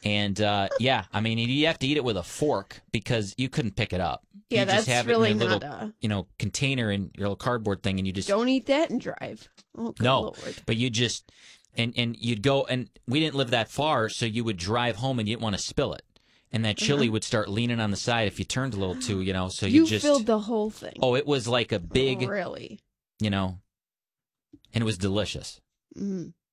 And, I mean, you have to eat it with a fork because you couldn't pick it up. Yeah, you just that's have really it in your not little, container in your little cardboard thing, and you just... Don't eat that and drive. Oh, good No, Lord. but you just... And you'd go, and we didn't live that far, so you would drive home and you didn't want to spill it. And that chili would start leaning on the side if you turned a little too, so you just... filled the whole thing. Oh, it was like a big... Really? And it was delicious. Mm.